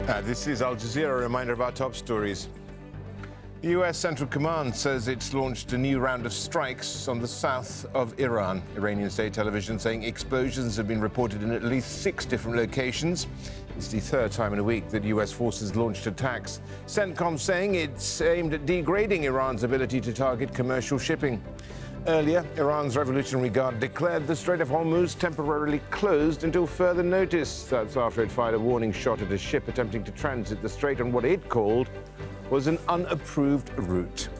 This is Al Jazeera, a reminder of our top stories. The US Central Command says it's launched a new round of strikes on the south of Iran. Iranian state television saying explosions have been reported in at least 6 different locations. It's the 3rd time in a week that US forces launched attacks. CENTCOM saying it's aimed at degrading Iran's ability to target commercial shipping. Earlier, Iran's Revolutionary Guard declared the Strait of Hormuz temporarily closed until further notice. That's after it fired a warning shot at a ship attempting to transit the strait on what it called was an unapproved route.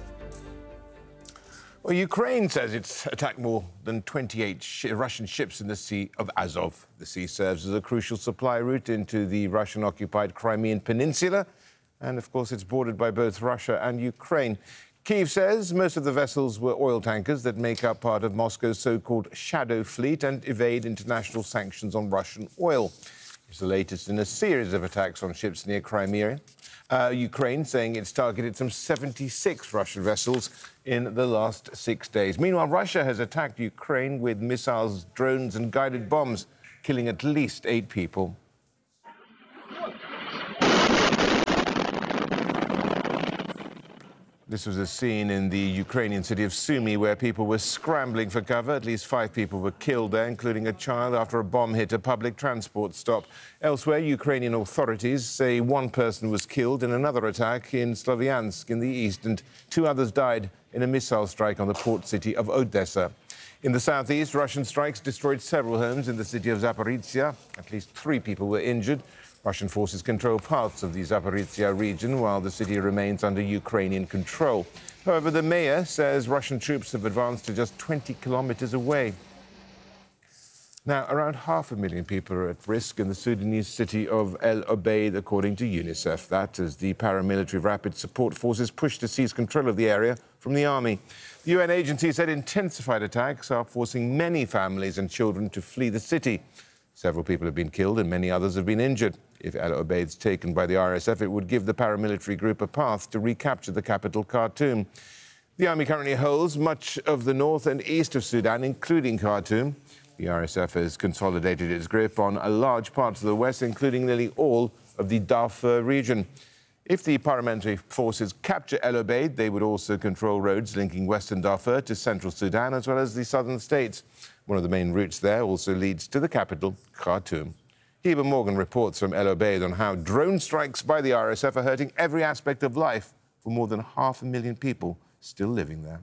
Well, Ukraine says it's attacked more than 28 Russian ships in the Sea of Azov. The sea serves as a crucial supply route into the Russian-occupied Crimean Peninsula, and of course it's bordered by both Russia and Ukraine. Kyiv says most of the vessels were oil tankers that make up part of Moscow's so-called shadow fleet and evade international sanctions on Russian oil. It's the latest in a series of attacks on ships near Crimea. Ukraine saying it's targeted some 76 Russian vessels in the last 6 days. Meanwhile, Russia has attacked Ukraine with missiles, drones and guided bombs, killing at least 8 people. This was a scene in the Ukrainian city of Sumy where people were scrambling for cover. At least 5 people were killed there, including a child, after a bomb hit a public transport stop. Elsewhere, Ukrainian authorities say 1 person was killed in another attack in Slavyansk in the east, and 2 others died in a missile strike on the port city of Odessa. In the southeast, Russian strikes destroyed several homes in the city of Zaporizhia. At least 3 people were injured. Russian forces control parts of the Zaporizhia region while the city remains under Ukrainian control. However, the mayor says Russian troops have advanced to just 20 kilometers away. Now, around 500,000 people are at risk in the Sudanese city of El Obeid, according to UNICEF. That as the paramilitary rapid support forces push to seize control of the area from the army. The UN agency said intensified attacks are forcing many families and children to flee the city. Several people have been killed and many others have been injured. If El Obeid is taken by the RSF, it would give the paramilitary group a path to recapture the capital, Khartoum. The army currently holds much of the north and east of Sudan, including Khartoum. The RSF has consolidated its grip on a large part of the west, including nearly all of the Darfur region. If the paramilitary forces capture El Obeid, they would also control roads linking western Darfur to central Sudan, as well as the southern states. One of the main routes there also leads to the capital, Khartoum. Heber Morgan reports from El Obeid on how drone strikes by the RSF are hurting every aspect of life for more than 500,000 people still living there.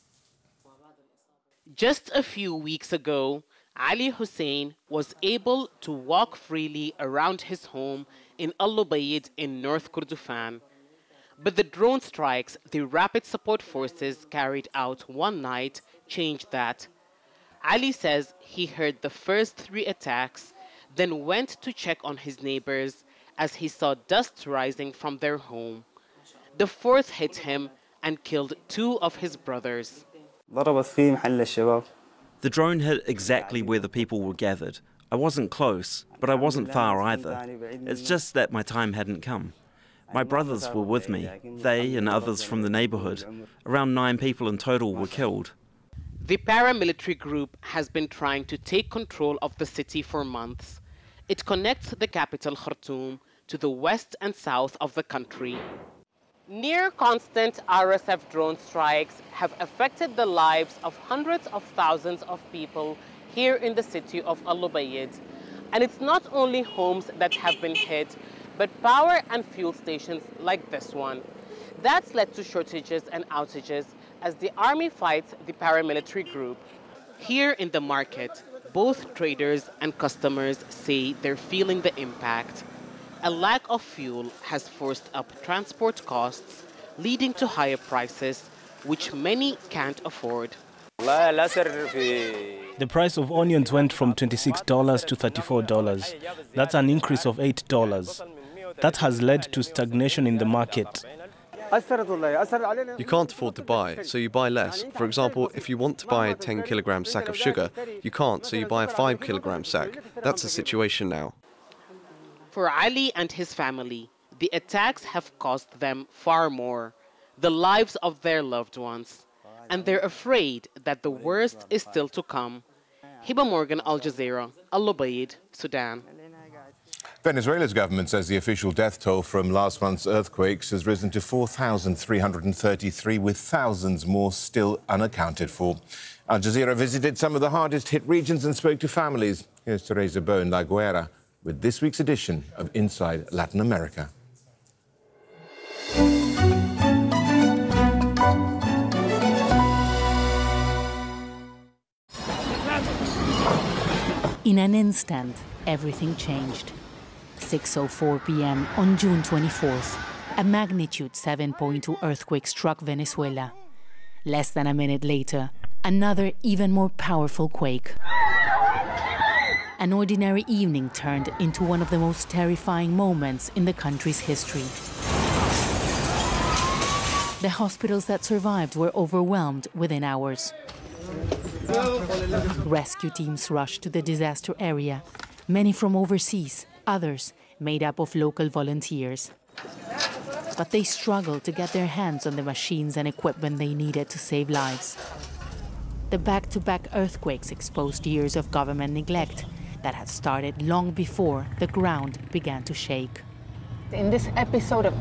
Just a few weeks ago, Ali Hussein was able to walk freely around his home in Al Obeid in North Kordofan. But the drone strikes the rapid support forces carried out one night changed that. Ali says he heard the first 3 attacks, then went to check on his neighbors as he saw dust rising from their home. The 4th hit him and killed 2 of his brothers. The drone hit exactly where the people were gathered. I wasn't close, but I wasn't far either. It's just that my time hadn't come. My brothers were with me. They and others from the neighborhood. Around 9 people in total were killed. The paramilitary group has been trying to take control of the city for months. It connects the capital, Khartoum, to the west and south of the country. Near constant RSF drone strikes have affected the lives of hundreds of thousands of people here in the city of Al Obeid. And it's not only homes that have been hit, but power and fuel stations like this one. That's led to shortages and outages as the army fights the paramilitary group. Here in the market, both traders and customers say they're feeling the impact. A lack of fuel has forced up transport costs, leading to higher prices, which many can't afford. The price of onions went from $26 to $34. That's an increase of $8. That has led to stagnation in the market. You can't afford to buy, so you buy less. For example, if you want to buy a 10-kilogram sack of sugar, you can't, so you buy a 5-kilogram sack. That's the situation now. For Ali and his family, the attacks have cost them far more, the lives of their loved ones. And they're afraid that the worst is still to come. Hiba Morgan, Al Jazeera, Al Obeid, Sudan. Venezuela's government says the official death toll from last month's earthquakes has risen to 4,333, with thousands more still unaccounted for. Al Jazeera visited some of the hardest-hit regions and spoke to families. Here's Teresa Bo in La Guaira with this week's edition of Inside Latin America. In an instant, everything changed. 6:04 p.m. on June 24th, a magnitude 7.2 earthquake struck Venezuela. Less than a minute later, another even more powerful quake. An ordinary evening turned into one of the most terrifying moments in the country's history. The hospitals that survived were overwhelmed within hours. Rescue teams rushed to the disaster area, many from overseas, others made up of local volunteers. But they struggled to get their hands on the machines and equipment they needed to save lives. The back-to-back earthquakes exposed years of government neglect that had started long before the ground began to shake. In this episode of